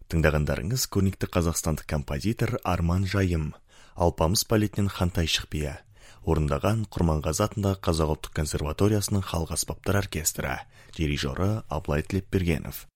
Тыңдағандарыңыз көрнекті қазақстандық композитор Арман Жайым, Алпамыс балетінен Хантай Шықпия, орындаған Құрманғазы атындағы Қазақ ұлттық консерваториясының халық аспаптар оркестрі, дирижері Абылай Тілепбергенов.